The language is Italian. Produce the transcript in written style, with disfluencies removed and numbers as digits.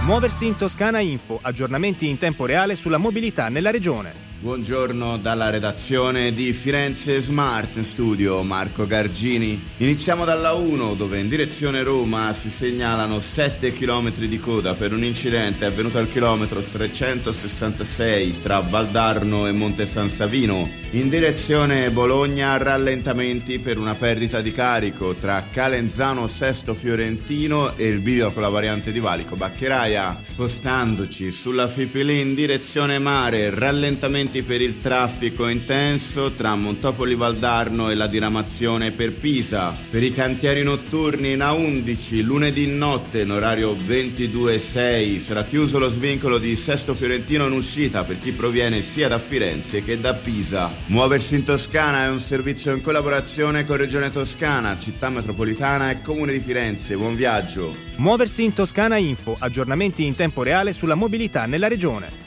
Muoversi in Toscana Info, aggiornamenti in tempo reale sulla mobilità nella regione. Buongiorno dalla redazione di Firenze Smart in studio, Marco Gargini. Iniziamo dalla 1, dove in direzione Roma si segnalano 7 km di coda per un incidente avvenuto al chilometro 366 tra Valdarno e Monte San Savino. In direzione Bologna rallentamenti per una perdita di carico tra Calenzano Sesto Fiorentino e il bivio con la variante di Valico Baccheraia. Spostandoci sulla Fipili in direzione mare, rallentamenti per il traffico intenso tra Montopoli Valdarno e la diramazione per Pisa. Per i cantieri notturni in A11 lunedì notte in orario 22:06 sarà chiuso lo svincolo di Sesto Fiorentino in uscita per chi proviene sia da Firenze che da Pisa. Muoversi in Toscana è un servizio in collaborazione con Regione Toscana, Città Metropolitana e Comune di Firenze. Buon viaggio. Muoversi in Toscana Info, aggiornamenti in tempo reale sulla mobilità nella regione.